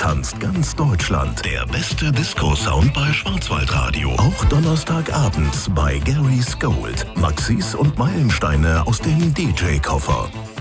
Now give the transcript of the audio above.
tanzt ganz Deutschland. Der beste Disco-Sound bei Schwarzwaldradio. Auch Donnerstagabends bei Gary's Gold. Maxis und Meilensteine aus dem DJ-Koffer.